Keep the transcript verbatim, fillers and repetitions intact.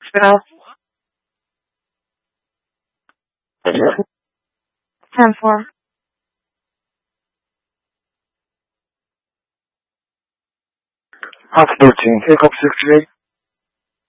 Spin ten four. House thirteen, take up sixty-eight.